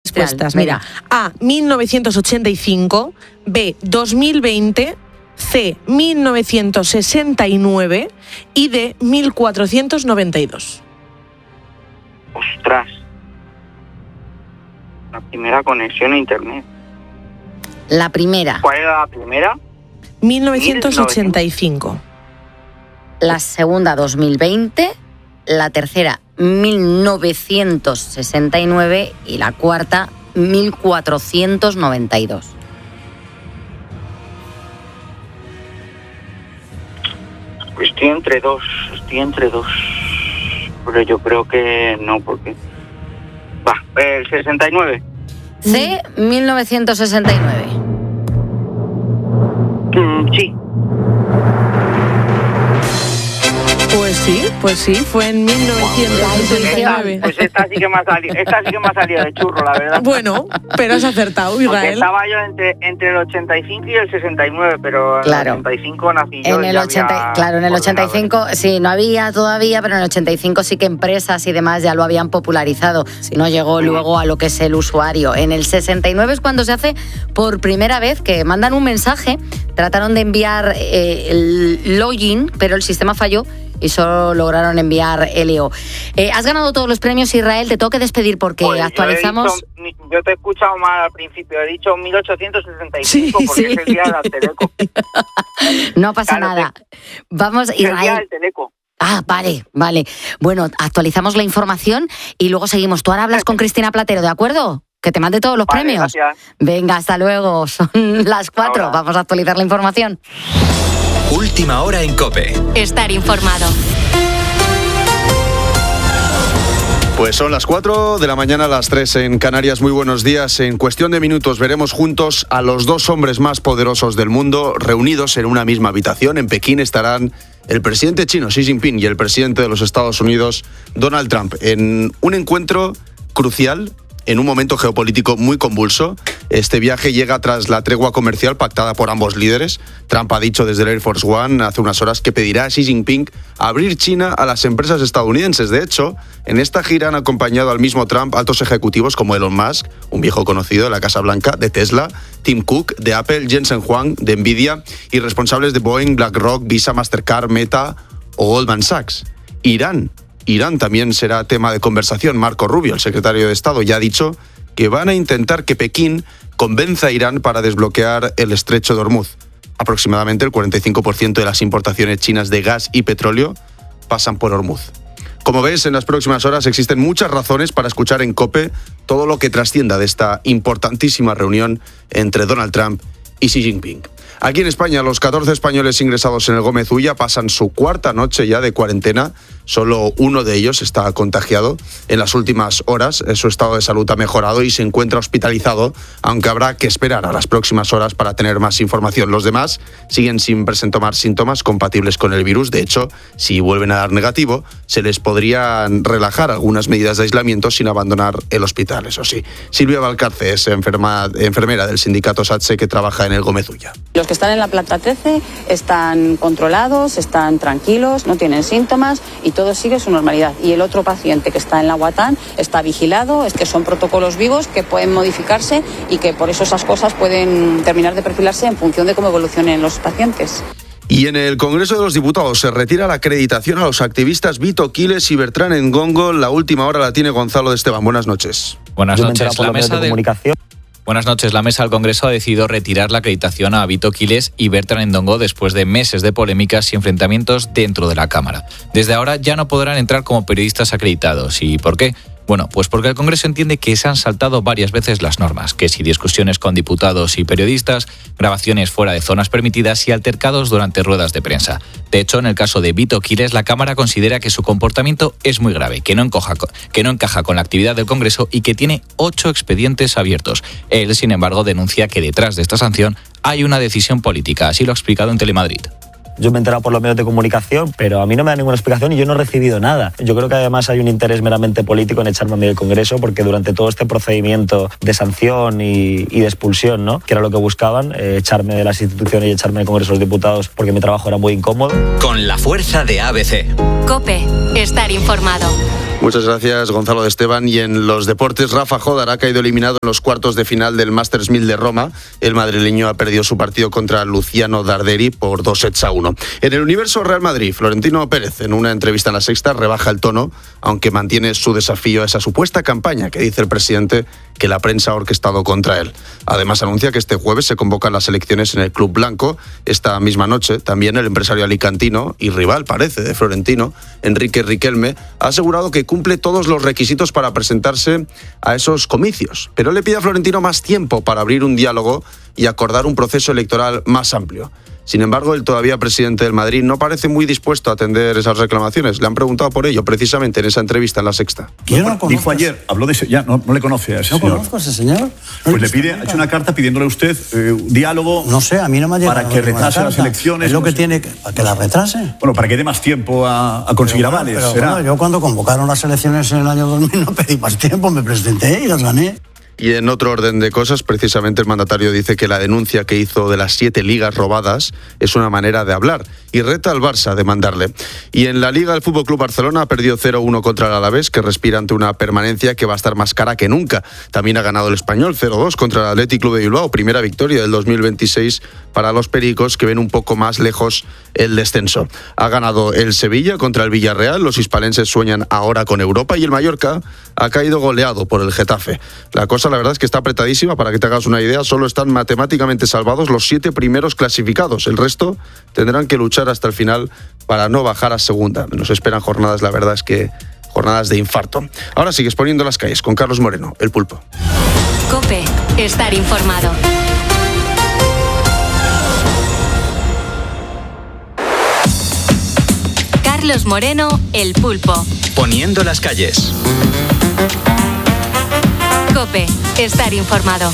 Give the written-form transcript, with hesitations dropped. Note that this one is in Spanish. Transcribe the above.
respuestas. Mira, A, 1985, B, 2020, C, 1969 y D, 1492. Ostras. La primera conexión a internet. La primera. ¿Cuál era la primera? 1985. La segunda, 2020. La tercera, 1969. Y la cuarta, 1492. Estoy entre dos. Pero yo creo que no, porque... Va, el 69. C, 1969. Sí. Pues sí, fue en 1969. Pues esta sí que me ha salido de churro, la verdad. Bueno, pero has acertado, Porque Israel. estaba yo entre el 85 y el 69, pero Claro. en el 85 nací yo. En el 80, claro, en el 85 sí, no había todavía, pero en el 85 sí que empresas y demás ya lo habían popularizado. No llegó luego a lo que es el usuario. En el 69 es cuando se hace por primera vez que mandan un mensaje, trataron de enviar el login, pero el sistema falló y solo lograron enviar LO. Has ganado todos los premios, Israel, te tengo que despedir porque Pues actualizamos... Yo te he escuchado mal al principio, he dicho 1865 porque es el día de la Teleco. No pasa nada. Vamos, El día Israel. del Teleco. Ah, vale. Bueno, actualizamos la información y luego seguimos. Tú ahora hablas con Cristina Platero, ¿de acuerdo? Que te mande todos los premios. Gracias. Venga, hasta luego. Son las 4. Ahora. Vamos a actualizar la información. Última hora en COPE. Estar informado. Pues son las 4 de la mañana, las 3 en Canarias. Muy buenos días. En cuestión de minutos veremos juntos a los dos hombres más poderosos del mundo reunidos en una misma habitación. En Pekín estarán el presidente chino Xi Jinping y el presidente de los Estados Unidos Donald Trump en un encuentro crucial en un momento geopolítico muy convulso. Este viaje llega tras la tregua comercial pactada por ambos líderes. Trump ha dicho desde el Air Force One hace unas horas que pedirá a Xi Jinping abrir China a las empresas estadounidenses. De hecho, en esta gira han acompañado al mismo Trump altos ejecutivos como Elon Musk, un viejo conocido de la Casa Blanca, de Tesla, Tim Cook, de Apple, Jensen Huang, de Nvidia y responsables de Boeing, BlackRock, Visa, Mastercard, Meta o Goldman Sachs. Irán también será tema de conversación. Marco Rubio, el secretario de Estado, ya ha dicho que van a intentar que Pekín convenza a Irán para desbloquear el estrecho de Hormuz. Aproximadamente el 45% de las importaciones chinas de gas y petróleo pasan por Hormuz. Como ves, en las próximas horas existen muchas razones para escuchar en COPE todo lo que trascienda de esta importantísima reunión entre Donald Trump y Xi Jinping. Aquí en España, los 14 españoles ingresados en el Gómez Ulla pasan su cuarta noche ya de cuarentena. Solo uno de ellos está contagiado. En las últimas horas, su estado de salud ha mejorado y se encuentra hospitalizado, aunque habrá que esperar a las próximas horas para tener más información. Los demás siguen sin presentar síntomas compatibles con el virus. De hecho, si vuelven a dar negativo, se les podrían relajar algunas medidas de aislamiento sin abandonar el hospital, eso sí. Silvia Valcarce es enfermera del sindicato SATSE que trabaja en el Gómez Ulla. Los que están en la planta 13 están controlados, están tranquilos, no tienen síntomas y todo sigue su normalidad. Y el otro paciente que está en la Guatán está vigilado, es que son protocolos vivos que pueden modificarse y que por eso esas cosas pueden terminar de perfilarse en función de cómo evolucionen los pacientes. Y en el Congreso de los Diputados se retira la acreditación a los activistas Vito Quiles y Bertrán Ndongo. La última hora la tiene Gonzalo de Esteban. Buenas noches. Buenas noches. Buenas noches. La Mesa del Congreso ha decidido retirar la acreditación a Vito Quiles y Bertrán Ndongo después de meses de polémicas y enfrentamientos dentro de la Cámara. Desde ahora ya no podrán entrar como periodistas acreditados. ¿Y por qué? Bueno, pues porque el Congreso entiende que se han saltado varias veces las normas, que si discusiones con diputados y periodistas, grabaciones fuera de zonas permitidas y altercados durante ruedas de prensa. De hecho, en el caso de Vito Quiles, la Cámara considera que su comportamiento es muy grave, que no encaja con la actividad del Congreso y que tiene 8 expedientes abiertos. Él, sin embargo, denuncia que detrás de esta sanción hay una decisión política, así lo ha explicado en Telemadrid. Yo me he enterado por los medios de comunicación, pero a mí no me da ninguna explicación y yo no he recibido nada. Yo creo que además hay un interés meramente político en echarme a mí del Congreso, porque durante todo este procedimiento de sanción y de expulsión, ¿no?, que era lo que buscaban, echarme de las instituciones y echarme del Congreso de los Diputados porque mi trabajo era muy incómodo. Con la fuerza de ABC. COPE. Estar informado. Muchas gracias, Gonzalo de Esteban. Y en los deportes, Rafa Jodar ha caído eliminado en los cuartos de final del Masters 1000 de Roma. El madrileño ha perdido su partido contra Luciano Darderi por 2-1. En el universo Real Madrid, Florentino Pérez, en una entrevista en La Sexta, rebaja el tono, aunque mantiene su desafío a esa supuesta campaña que dice el presidente que la prensa ha orquestado contra él. Además, anuncia que este jueves se convocan las elecciones en el Club Blanco. Esta misma noche, también el empresario alicantino y rival, parece, de Florentino, Enrique Riquelme, ha asegurado que cumple todos los requisitos para presentarse a esos comicios. Pero le pide a Florentino más tiempo para abrir un diálogo y acordar un proceso electoral más amplio. Sin embargo, el todavía presidente del Madrid no parece muy dispuesto a atender esas reclamaciones. Le han preguntado por ello, precisamente en esa entrevista en La Sexta. Yo no lo conozco. Dijo ayer, habló de ese, ya no le conoce a ese señor. ¿No conozco a ese señor? Pues le pide, ha hecho una carta pidiéndole a usted diálogo. No sé, a mí no me ha llegado para que retrase las elecciones. Es lo que tiene para que las retrase. Bueno, para que dé más tiempo a conseguir avales. Pero será. bueno, yo cuando convocaron las elecciones en el año 2000 no pedí más tiempo, me presenté y las gané. Y en otro orden de cosas, precisamente el mandatario dice que la denuncia que hizo de las 7 ligas robadas es una manera de hablar y reta al Barça a demandarle. Y en la Liga, el FC Barcelona ha perdido 0-1 contra el Alavés, que respira ante una permanencia que va a estar más cara que nunca. También ha ganado el Español 0-2 contra el Athletic Club de Bilbao, primera victoria del 2026 para los pericos, que ven un poco más lejos el descenso. Ha ganado el Sevilla contra el Villarreal, los hispalenses sueñan ahora con Europa, y el Mallorca ha caído goleado por el Getafe. La cosa, la verdad, es que está apretadísima. Para que te hagas una idea, solo están matemáticamente salvados los 7 primeros clasificados. El resto tendrán que luchar hasta el final para no bajar a segunda. Nos esperan jornadas, la verdad es que jornadas de infarto. Ahora sigues poniendo las calles con Carlos Moreno, el Pulpo. COPE, estar informado. Carlos Moreno, el Pulpo. Poniendo las calles. COPE, estar informado.